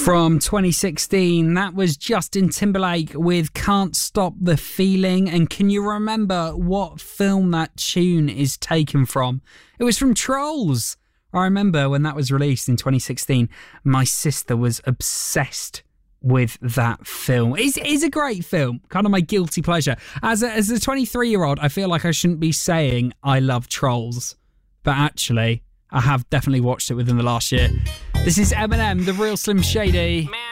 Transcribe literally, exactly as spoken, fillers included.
From twenty sixteen, that was Justin Timberlake with Can't Stop the Feeling. And can you remember what film that tune is taken from? It was from Trolls. I remember when that was released in twenty sixteen, my sister was obsessed with that film. It's, it's a great film, kind of my guilty pleasure. As a, as a twenty-three-year-old, I feel like I shouldn't be saying I love Trolls, but actually, I have definitely watched it within the last year. This is Eminem, The Real Slim Shady. Man.